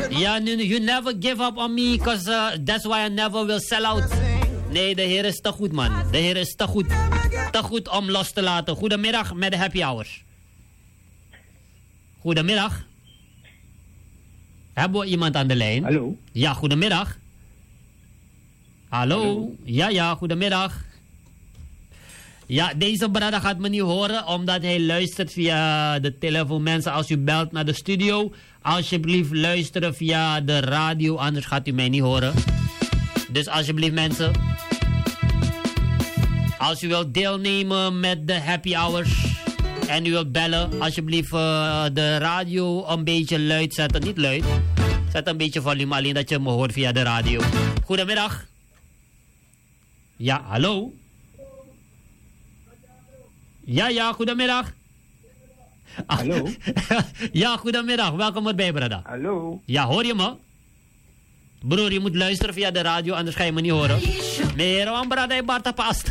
Ja, you never give up on me, because that's why I never will sell out. Nee, de Heer is te goed, man. De Heer is te goed. Te goed om los te laten. Goedemiddag met de happy hours. Goedemiddag. Hebben we iemand aan de lijn? Hallo. Ja, goedemiddag. Hallo. Ja, goedemiddag. Ja, deze brother gaat me niet horen, omdat hij luistert via de telefoon. Mensen, als u belt naar de studio, alsjeblieft luisteren via de radio, anders gaat u mij niet horen. Dus alsjeblieft mensen, als u wilt deelnemen met de happy hours en u wilt bellen, alsjeblieft de radio een beetje luid zetten. Niet luid, zet een beetje volume, alleen dat je me hoort via de radio. Goedemiddag. Ja, hallo. Ja, goedemiddag. Hallo. Ja, goedemiddag. Welkom erbij, brada. Hallo. Ja, hoor je me? Broer, je moet luisteren via de radio, anders ga je me niet horen. Nee, brada, je Barta past.